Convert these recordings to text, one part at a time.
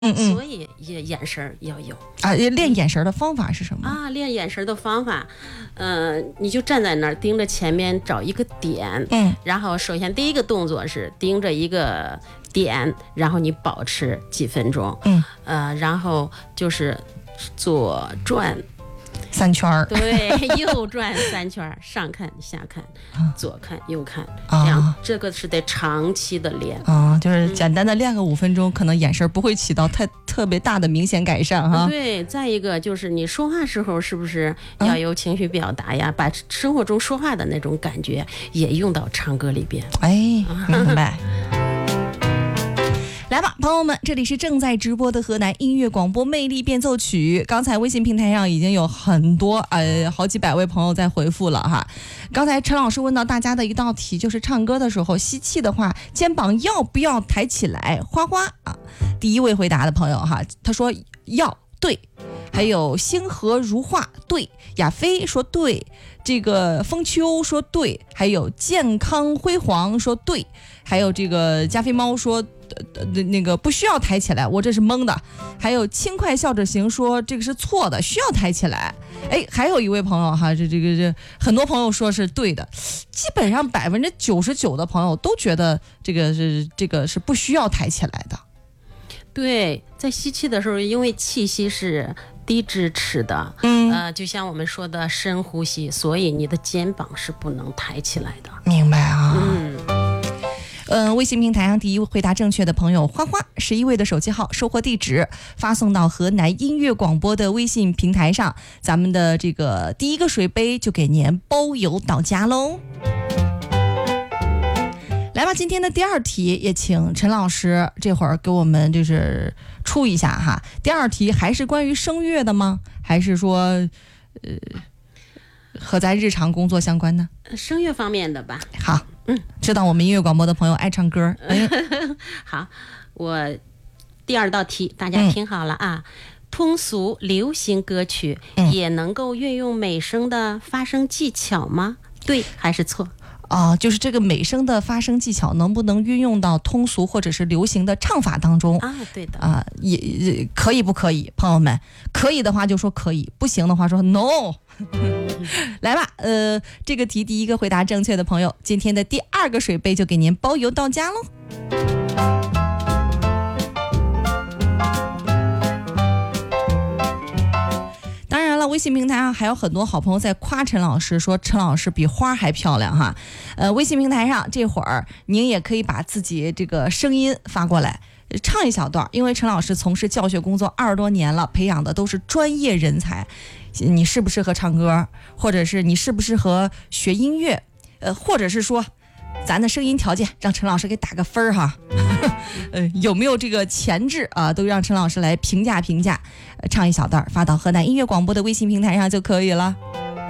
所以眼神要有啊。练眼神的方法是什么啊？练眼神的方法，你就站在那儿盯着前面找一个点，然后首先第一个动作是盯着一个点，然后你保持几分钟，然后就是左转 3圈， 对，右转3圈，上看下看，左看右看，这样这个是得长期的练就是简单的练个5分钟，可能眼神不会起到特别大的明显改善哈。 对，再一个就是你说话时候是不是要有情绪表达呀？把生活中说话的那种感觉也用到唱歌里边。 哎，明白。来吧，朋友们，这里是正在直播的河南音乐广播魅力变奏曲。刚才微信平台上已经有很多好几百位朋友在回复了哈。刚才陈老师问到大家的一道题，就是唱歌的时候吸气的话，肩膀要不要抬起来？花花啊，第一位回答的朋友哈，他说要，对。还有星河如画，对。亚飞说对。这个风秋说对。还有健康辉煌说对。还有这个加菲猫说那个不需要抬起来，我这是懵的。还有轻快笑着行说这个是错的，需要抬起来。哎，还有一位朋友哈，这很多朋友说是对的，基本上99%的朋友都觉得这个是不需要抬起来的。 对，在吸气的时候，因为气息是低支持的，就像我们说的深呼吸，所以你的肩膀是不能抬起来的。 明白啊。微信平台上第一位回答正确的朋友花花，11位的手机号收货地址发送到河南音乐广播的微信平台上，咱们的这个第一个水杯就给您包邮到家喽。来吧，今天的第二题也请陈老师这会儿给我们就是出一下哈。第二题还是关于声乐的吗？还是说和咱日常工作相关的？ 声乐方面的吧。 好，知道我们音乐广播的朋友爱唱歌。 好，我第二道题大家听好了啊。通俗流行歌曲也能够运用美声的发声技巧吗？对还是错？ 就是这个美声的发声技巧能不能运用到通俗或者是流行的唱法当中啊？对的也可以不可以？朋友们，可以的话就说可以，不行的话说 no。来吧，这个题第一个回答正确的朋友，今天的第二个水杯就给您包邮到家喽。微信平台上还有很多好朋友在夸陈老师，说陈老师比花还漂亮哈。微信平台上这会儿您也可以把自己这个声音发过来，唱一小段，因为陈老师从事教学工作20多年了，培养的都是专业人才。你适不适合唱歌，或者是你适不适合学音乐，或者是说咱的声音条件让陈老师给打个分哈。有没有这个潜质啊？都让陈老师来评价评价。唱一小段发到河南音乐广播的微信平台上就可以了。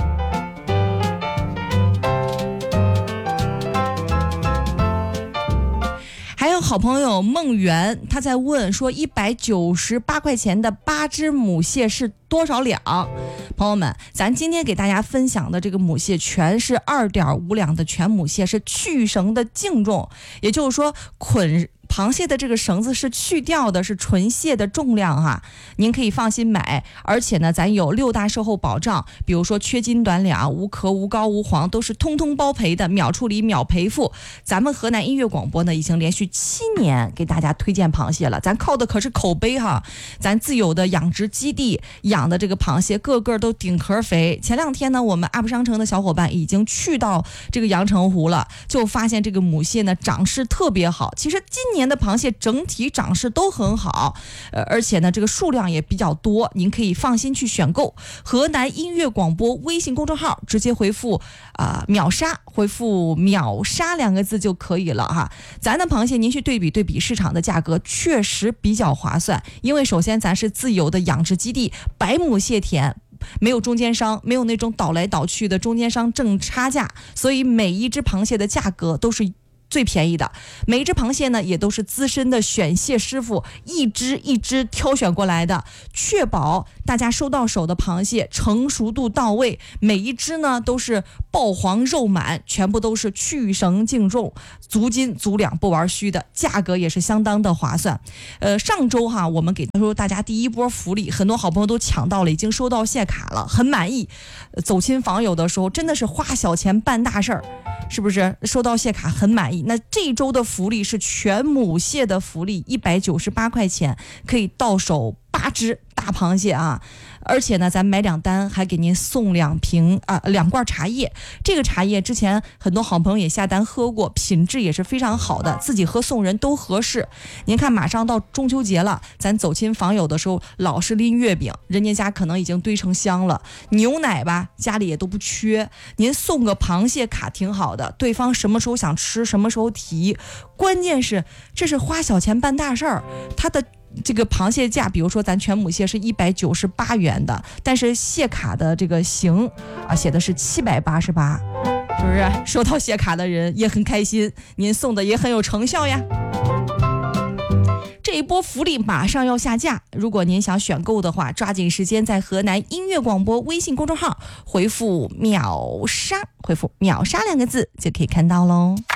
还有好朋友梦圆，他在问说198块钱的8只母蟹是多少两？朋友们，咱今天给大家分享的这个母蟹全是2.5两的全母蟹，是去绳的净重，也就是说捆螃蟹的这个绳子是去掉的，是纯蟹的重量哈，您可以放心买。而且呢，咱有6大售后保障，比如说缺斤短两、无壳、无膏、无黄，都是通通包赔的，秒处理、秒赔付。咱们河南音乐广播呢，已经连续7年给大家推荐螃蟹了，咱靠的可是口碑哈。咱自有的养殖基地养的这个螃蟹，个个都顶壳肥。前2天呢，我们 UP 商城的小伙伴已经去到这个阳澄湖了，就发现这个母蟹呢长势特别好。其实今年的螃蟹整体长势都很好，而且呢这个数量也比较多，您可以放心去选购。河南音乐广播微信公众号直接回复秒杀，回复秒杀2个字就可以了哈。咱的螃蟹您去对比市场的价格，确实比较划算。因为首先咱是自有的养殖基地，白母蟹田，没有中间商，没有那种倒来倒去的中间商挣差价，所以每一只螃蟹的价格都是最便宜的。每一只螃蟹呢，也都是资深的选蟹师傅一只一只挑选过来的，确保大家收到手的螃蟹成熟度到位，每一只呢都是爆黄肉满，全部都是去绳净重，足斤足两，不玩虚的，价格也是相当的划算。上周哈，我们给大家第一波福利，很多好朋友都抢到了，已经收到蟹卡了，很满意。走亲访友的时候，真的是花小钱办大事儿，是不是？收到蟹卡很满意。那这一周的福利是全母蟹的福利，198块钱可以到手8只大螃蟹啊！而且呢，咱买2单还给您送2罐茶叶。这个茶叶之前很多好朋友也下单喝过，品质也是非常好的，自己喝送人都合适。您看，马上到中秋节了，咱走亲访友的时候，老是拎月饼，人家家可能已经堆成箱了，牛奶吧家里也都不缺，您送个螃蟹卡挺好的，对方什么时候想吃什么时候提。关键是这是花小钱办大事儿，它的这个螃蟹价，比如说咱全母蟹是198元的，但是蟹卡的这个型啊写的是788，是不是？收到蟹卡的人也很开心，您送的也很有成效呀。这一波福利马上要下架，如果您想选购的话，抓紧时间在河南音乐广播微信公众号回复秒杀，回复秒杀2个字就可以看到喽。